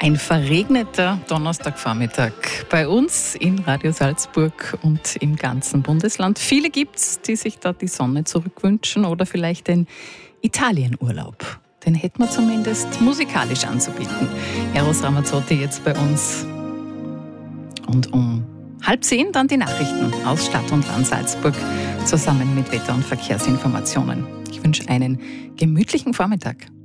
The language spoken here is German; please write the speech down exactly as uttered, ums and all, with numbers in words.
Ein verregneter Donnerstagvormittag bei uns in Radio Salzburg und im ganzen Bundesland. Viele gibt's, die sich da die Sonne zurückwünschen oder vielleicht den Italienurlaub. Den hätten wir zumindest musikalisch anzubieten. Eros Ramazzotti jetzt bei uns. Und um halb zehn dann die Nachrichten aus Stadt und Land Salzburg zusammen mit Wetter- und Verkehrsinformationen. Ich wünsche einen gemütlichen Vormittag.